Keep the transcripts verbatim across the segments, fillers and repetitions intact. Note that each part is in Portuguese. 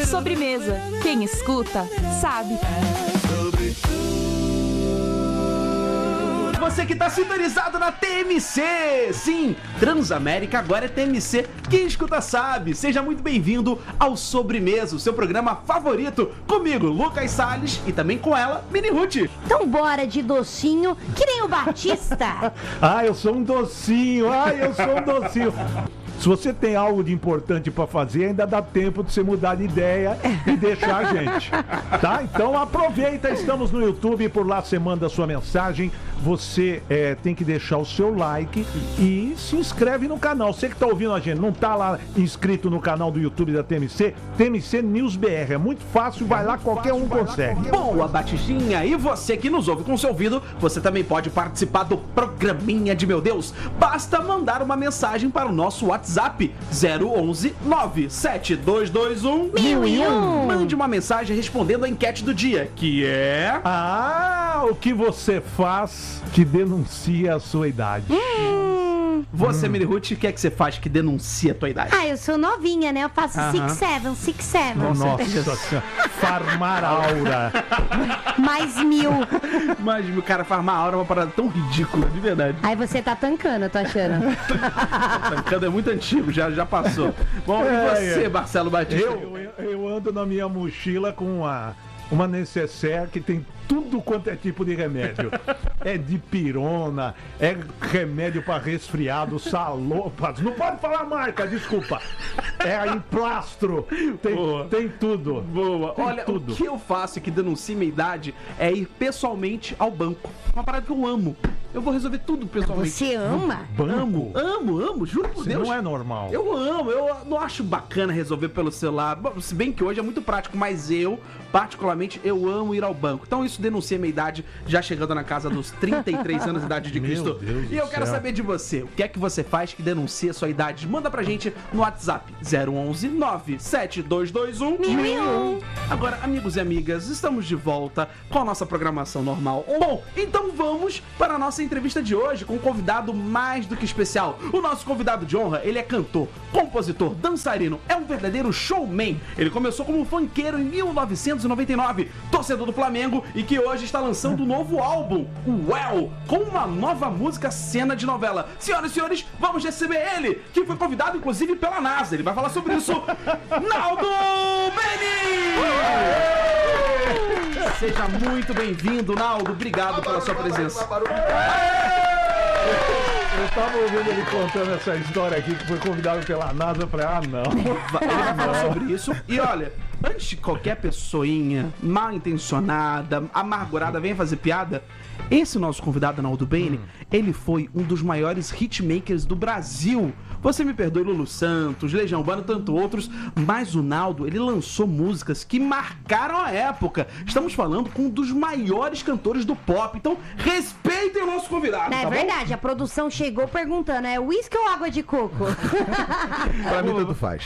Sobremesa. Quem escuta, sabe. Você que está sintonizado na T M C. Sim, Transamérica agora é T M C. Quem escuta sabe. Seja muito bem-vindo ao Sobremesa, o seu programa favorito. Comigo, Lucas Salles, e também com ela, Mini Ruth. Então bora de docinho, que nem o Batista. Ah, eu sou um docinho. Ah, eu sou um docinho. Se você tem algo de importante pra fazer, ainda dá tempo de você mudar de ideia e deixar a gente, tá? Então aproveita, estamos no YouTube, por lá você manda a sua mensagem, você é, tem que deixar o seu like e se inscreve no canal. Você que tá ouvindo a gente, não tá lá inscrito no canal do YouTube da T M C, T M C News B R, é muito fácil, vai lá, qualquer um consegue. Boa, Batistinha! E você que nos ouve com seu ouvido, você também pode participar do programinha de meu Deus. Basta mandar uma mensagem para o nosso WhatsApp. WhatsApp zero onze nove sete dois dois um mil e um. Mande uma mensagem respondendo a enquete do dia, que é... Ah, o que você faz que denuncia a sua idade? Hum. Você, hum. Mini Ruth, o que é que você faz que denuncia a tua idade? Ah, eu sou novinha, né? Eu faço six seven, six seven. Nossa senhora, farmar aura. Mais mil. Mais mil, cara, farmar aura é uma parada tão ridícula, de verdade. Aí você tá tancando, eu tô achando. Tancando é muito antigo, já, já passou. Bom, é, e você, é. Marcelo Batista? Eu, eu, eu ando na minha mochila com uma, uma necessaire que tem tudo quanto é tipo de remédio. É dipirona, é remédio para resfriado, salopas. Não pode falar marca, desculpa. É emplastro. Tem, tem tudo. Boa. Tem Olha, tudo. O que eu faço que denuncia minha idade é ir pessoalmente ao banco. Uma parada que eu amo. Eu vou resolver tudo pessoalmente. Você ama? Banco? Amo, amo, amo, juro por Você Deus. não é normal. Eu amo, eu não acho bacana resolver pelo celular. Bom, se bem que hoje é muito prático, mas eu, particularmente, eu amo ir ao banco. Então isso denuncia minha idade, já chegando na casa dos trinta e três anos de idade de Cristo. Deus e eu do quero céu. saber de você, o que é que você faz que denuncia a sua idade? Manda pra gente no WhatsApp zero onze nove sete dois dois um mil e um. Agora, amigos e amigas, estamos de volta com a nossa programação normal. Bom, então vamos para a nossa entrevista de hoje com um convidado mais do que especial. O nosso convidado de honra, ele é cantor, compositor, dançarino, é um verdadeiro showman. Ele começou como funkeiro em mil novecentos e noventa e nove, torcedor do Flamengo, e que hoje está lançando um novo álbum, o Well, com uma nova música cena de novela. Senhoras e senhores, vamos receber ele, que foi convidado inclusive pela NASA. Ele vai falar sobre isso, Naldo Beni! Seja muito bem-vindo, Naldo. Obrigado pela sua presença. Eu tava ouvindo ele contando essa história aqui, que foi convidado pela NASA, eu falei, ah não. Ele vai falar sobre isso. E olha, antes de qualquer pessoinha mal intencionada, amargurada, venha fazer piada, esse nosso convidado, Naldo Beni, hum. ele foi um dos maiores hitmakers do Brasil. Você me perdoe, Lulu Santos, Legião Urbana e tanto outros, mas o Naldo, ele lançou músicas que marcaram a época. Estamos falando com um dos maiores cantores do pop, então respeitem o nosso convidado, É tá verdade, bom? a produção chegou perguntando, é uísque ou água de coco? Pra mim tanto faz.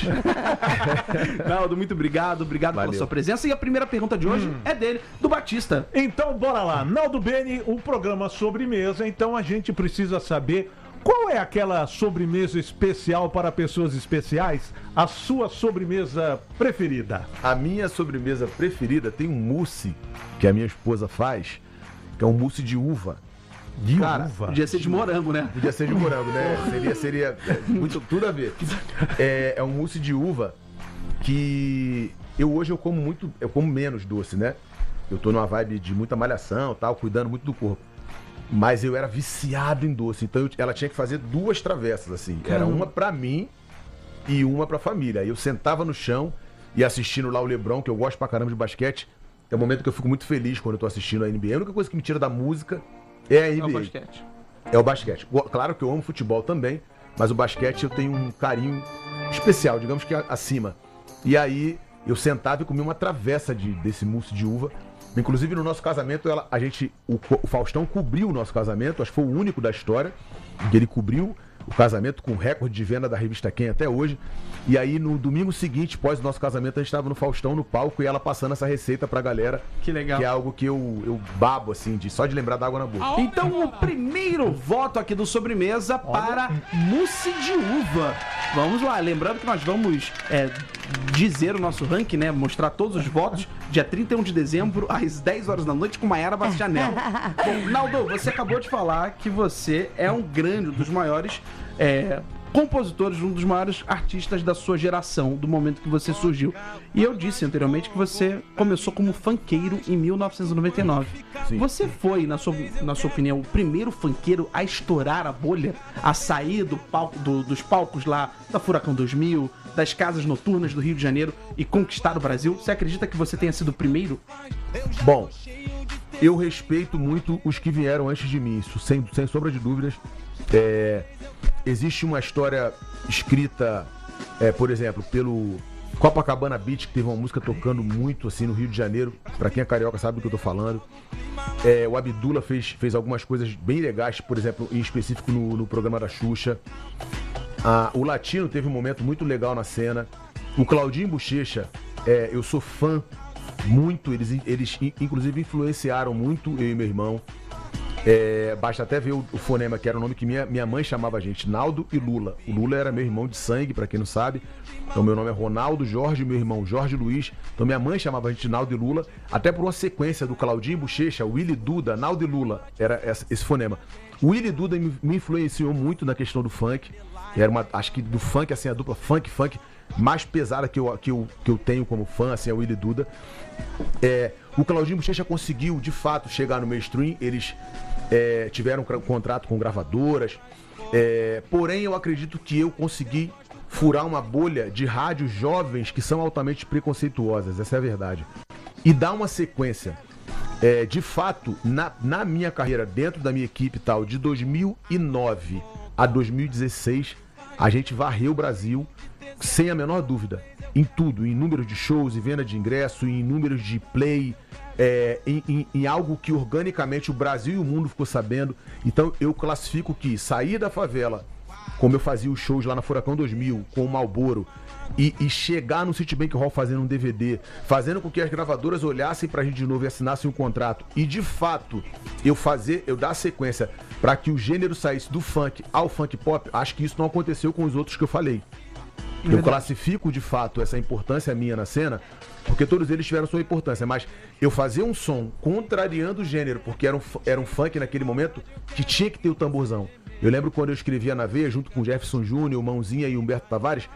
Naldo, muito obrigado, obrigado Valeu. pela sua presença. E a primeira pergunta de hoje hum. é dele, do Batista. Então, bora lá. Naldo Beni, um programa sobremesa, então a gente precisa saber qual é aquela sobremesa especial para pessoas especiais? A sua sobremesa preferida? A minha sobremesa preferida tem um mousse que a minha esposa faz, que é um mousse de uva. De Cara, uva? Podia ser de morango, né? Podia ser de morango, né? Seria, seria é, muito, tudo a ver. É, é um mousse de uva que eu hoje eu como muito, eu como menos doce, né? Eu tô numa vibe de muita malhação, tal, cuidando muito do corpo. Mas eu era viciado em doce, então eu, ela tinha que fazer duas travessas, assim. Era Caramba. uma pra mim e uma pra família. Aí eu sentava no chão e assistindo lá o LeBron, que eu gosto pra caramba de basquete. É um momento que eu fico muito feliz quando eu tô assistindo a N B A. A única coisa que me tira da música é a N B A. É o basquete. É o basquete. Claro que eu amo futebol também, mas o basquete eu tenho um carinho especial, digamos que acima. E aí eu sentava e comia uma travessa de, desse mousse de uva. Inclusive no nosso casamento, ela, a gente, o, o Faustão cobriu o nosso casamento, acho que foi o único da história, que ele cobriu o casamento com recorde de venda da revista Quem até hoje. E aí no domingo seguinte, após o nosso casamento, a gente estava no Faustão, no palco, e ela passando essa receita pra galera. Que legal. Que é algo que eu, eu babo, assim, de, só de lembrar da água na boca. Então o primeiro voto aqui do Sobremesa para mousse de uva. Vamos lá, lembrando que nós vamos é, dizer o nosso ranking, né? Mostrar todos os votos, dia trinta e um de dezembro, às dez horas da noite, com Maiara Bastianello. Bom, Naldo, você acabou de falar que você é um grande, um dos maiores é, compositores, um dos maiores artistas da sua geração, do momento que você surgiu. E eu disse anteriormente que você começou como funkeiro em mil novecentos e noventa e nove. Sim. Você foi, na sua, na sua opinião, o primeiro funkeiro a estourar a bolha, a sair do palco, do, dos palcos lá da Furacão dois mil, das casas noturnas do Rio de Janeiro e conquistar o Brasil? Você acredita que você tenha sido o primeiro? Bom, eu respeito muito os que vieram antes de mim, isso sem, sem sombra de dúvidas. É, existe uma história escrita, é, por exemplo, pelo Copacabana Beach, que teve uma música tocando muito assim no Rio de Janeiro. Pra quem é carioca sabe do que eu tô falando. É, o Abdullah fez, fez algumas coisas bem legais, por exemplo, em específico no, no programa da Xuxa. Ah, o Latino teve um momento muito legal na cena. O Claudinho Bochecha, é, eu sou fã muito, eles, eles inclusive influenciaram muito eu e meu irmão. É, basta até ver o, o fonema, que era o nome que minha, minha mãe chamava a gente, Naldo e Lula. O Lula era meu irmão de sangue, pra quem não sabe. Então meu nome é Ronaldo Jorge, meu irmão Jorge Luiz. Então minha mãe chamava a gente de Naldo e Lula, até por uma sequência do Claudinho Bochecha, Willy Duda, Naldo e Lula. Era essa, esse fonema. O Willy Duda me, me influenciou muito na questão do funk. Era uma, acho que do funk, assim, a dupla funk, funk mais pesada que eu, que eu, que eu tenho como fã, assim, é o Willy Duda. É, o Claudinho Bochecha conseguiu, de fato, chegar no mainstream. Eles é, tiveram um contrato com gravadoras. É, porém, eu acredito que eu consegui furar uma bolha de rádios jovens que são altamente preconceituosas, essa é a verdade. E dar uma sequência. É, de fato, na, na minha carreira, dentro da minha equipe e tal, de dois mil e nove a dois mil e dezesseis, a gente varreu o Brasil sem a menor dúvida, em tudo, em números de shows e venda de ingresso, em números de play, é, em, em, em algo que organicamente o Brasil e o mundo ficou sabendo. Então eu classifico que sair da favela, como eu fazia os shows lá na Furacão dois mil, com o Marlboro, e, e chegar no Citibank Hall fazendo um D V D, fazendo com que as gravadoras olhassem pra gente de novo e assinassem um contrato, e de fato eu fazer, eu dar sequência para que o gênero saísse do funk ao funk pop, acho que isso não aconteceu com os outros que eu falei. Eu classifico de fato essa importância minha na cena, porque todos eles tiveram sua importância, mas eu fazer um som contrariando o gênero, porque era um, era um funk naquele momento que tinha que ter o tamborzão. Eu lembro quando eu escrevia na veia, junto com Jefferson Júnior, Mãozinha e Humberto Tavares,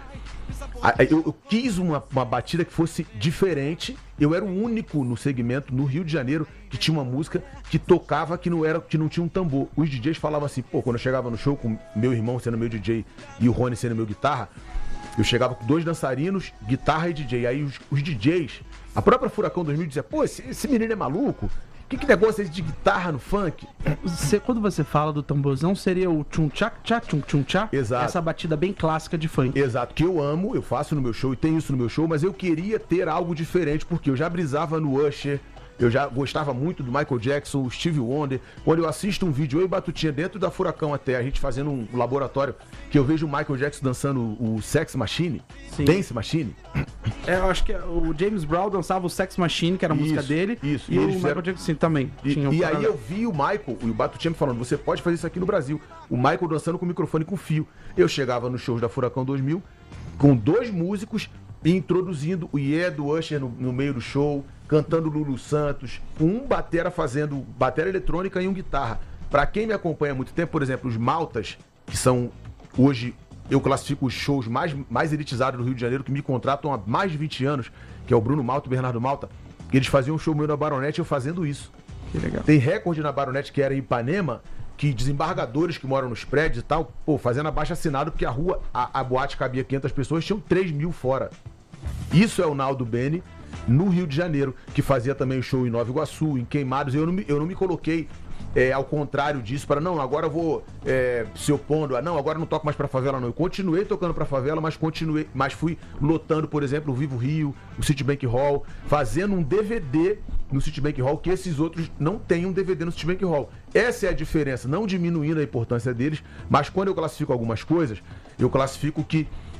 eu, eu quis uma, uma batida que fosse diferente. Eu era o único no segmento, no Rio de Janeiro, que tinha uma música que tocava que não, era, que não tinha um tambor. Os D Js falavam assim, pô, quando eu chegava no show com meu irmão sendo meu D J e o Rony sendo meu guitarra, eu chegava com dois dançarinos, guitarra e D J. Aí os, os D Js, a própria Furacão dois mil dizia, pô, esse, esse menino é maluco? Que, que negócio é esse de guitarra no funk? Você, quando você fala do tamborzão, seria o tchum-tchá-tchá, tchum-tchum-tchá? Exato. Essa batida bem clássica de funk. Exato, que eu amo, eu faço no meu show e tenho isso no meu show, mas eu queria ter algo diferente, porque eu já brisava no Usher, eu já gostava muito do Michael Jackson, o Stevie Wonder. Quando eu assisto um vídeo, eu e Batutinha, dentro da Furacão até, a gente fazendo um laboratório, que eu vejo o Michael Jackson dançando o Sex Machine, Sim. Dance Machine. É, eu acho que o James Brown dançava o Sex Machine, que era a Isso, música dele. isso. E, E o eles Michael fizeram- Jackson também. E, tinha o e aí paralelo. eu vi o Michael, e o Batutinha me falando, você pode fazer isso aqui no Brasil. O Michael dançando com o microfone com fio. Eu chegava nos shows da Furacão dois mil, com dois músicos, introduzindo o Yeah do Usher no, no meio do show, cantando Lulu Santos, com um batera fazendo batera eletrônica e um guitarra. Pra quem me acompanha há muito tempo, por exemplo, os Maltas, que são hoje, eu classifico os shows mais, mais elitizados do Rio de Janeiro, que me contratam há mais de vinte anos, que é o Bruno Malta e o Bernardo Malta, eles faziam um show meu na Baronete, eu fazendo isso. Que legal. Tem recorde na Baronete, que era em Ipanema, que desembargadores que moram nos prédios e tal, pô, fazendo abaixo assinado, porque a rua, a, a boate cabia quinhentas pessoas, tinham três mil fora. Isso é o Naldo Bene no Rio de Janeiro, que fazia também o show em Nova Iguaçu, em Queimados. Eu não me, eu não me coloquei é, ao contrário disso, para não, agora eu vou é, se opondo, a, não, agora eu não toco mais pra favela, não. Eu continuei tocando pra favela, mas continuei, mas fui lotando, por exemplo, o Vivo Rio, o Citibank Hall, fazendo um D V D no Citibank Hall, que esses outros não têm um D V D no Citibank Hall. Essa é a diferença, não diminuindo a importância deles, mas quando eu classifico algumas coisas, eu classifico que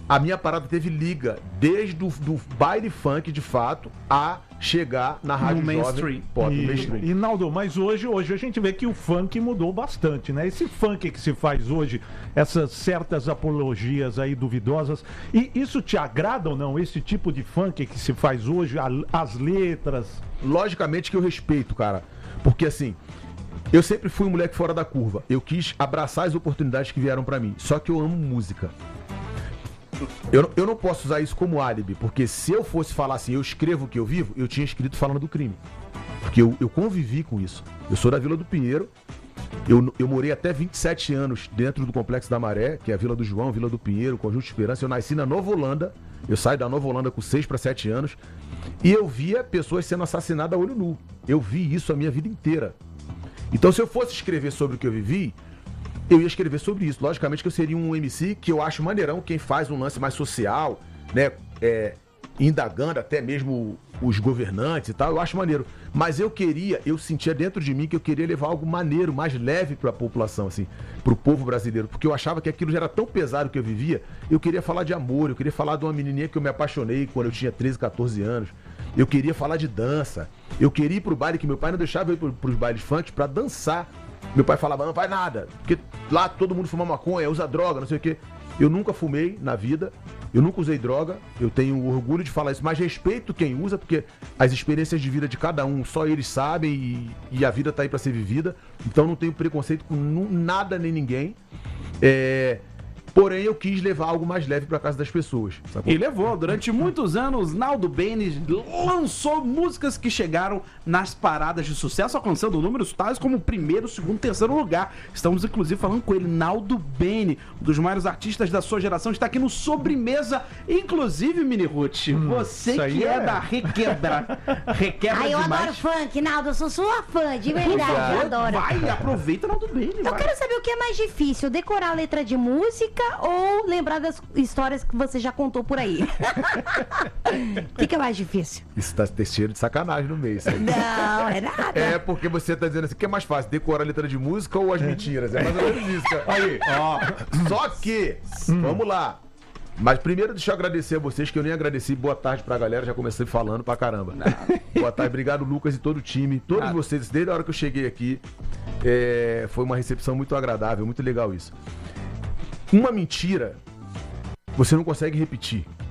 a minha parada teve liga desde o do baile funk, de fato, a chegar na rádio No jovem mainstream. pop, E, mainstream. e Naldo, mas hoje, hoje a gente vê que o funk mudou bastante, né? Esse funk que se faz hoje, essas certas apologias aí duvidosas, e isso te agrada ou não? Esse tipo de funk que se faz hoje, a- as letras? Logicamente que eu respeito, cara, porque assim, eu sempre fui um moleque fora da curva. Eu quis abraçar as oportunidades que vieram pra mim, só que eu amo música. Eu, não- eu não posso usar isso como álibi, porque se eu fosse falar assim, eu escrevo o que eu vivo, eu tinha escrito falando do crime. Porque eu, eu convivi com isso. Eu sou da Vila do Pinheiro, eu, eu morei até vinte e sete anos dentro do Complexo da Maré, que é a Vila do João, Vila do Pinheiro, Conjunto Esperança. Eu nasci na Nova Holanda, eu saio da Nova Holanda com seis para sete anos, e eu via pessoas sendo assassinadas a olho nu. Eu vi isso a minha vida inteira. Então, se eu fosse escrever sobre o que eu vivi, eu ia escrever sobre isso. Logicamente que eu seria um M C que eu acho maneirão quem faz um lance mais social, né? É, indagando até mesmo os governantes e tal, eu acho maneiro. Mas eu queria, eu sentia dentro de mim que eu queria levar algo maneiro, mais leve pra população, assim, pro povo brasileiro. Porque eu achava que aquilo já era tão pesado que eu vivia, eu queria falar de amor, eu queria falar de uma menininha que eu me apaixonei quando eu tinha treze, catorze anos. Eu queria falar de dança. Eu queria ir pro baile, que meu pai não deixava eu ir pro, pros bailes funk pra dançar. Meu pai falava, não faz nada, porque lá todo mundo fuma maconha, usa droga, não sei o quê. Eu nunca fumei na vida, eu nunca usei droga, eu tenho orgulho de falar isso, mas respeito quem usa, porque as experiências de vida de cada um, só eles sabem e, e a vida tá aí pra ser vivida. Então não tenho preconceito com nu- nada nem ninguém. É... Porém, eu quis levar algo mais leve pra casa das pessoas, sacou? E levou, durante muitos anos, Naldo Bene lançou músicas que chegaram nas paradas de sucesso, alcançando números tais como primeiro, segundo, terceiro lugar. Estamos, inclusive, falando com ele, Naldo Bene, um dos maiores artistas da sua geração, está aqui no Sobremesa. Inclusive, Mini Ruth, você isso aí que é, é. da Requebra, Requebra Ai, eu demais. adoro funk, Naldo. Eu sou sua fã, de verdade. Eu adoro. Vai, aproveita, Naldo Bene, Eu vai. quero saber o que é mais difícil, decorar a letra de música ou lembrar das histórias que você já contou por aí? O que, que é mais difícil? Isso tá tem cheiro de sacanagem no meio, isso aí. Não, é nada. É porque você tá dizendo assim, o que é mais fácil, decorar a letra de música ou as mentiras? É mais ou menos isso, cara. Aí, ó. Só que, vamos lá. Mas primeiro deixa eu agradecer a vocês, que eu nem agradeci. Boa tarde pra galera, já comecei falando pra caramba. Boa tarde, obrigado Lucas e todo o time, todos Nada. vocês, desde a hora que eu cheguei aqui. É, foi uma recepção muito agradável, muito legal isso. Uma mentira, você não consegue repetir.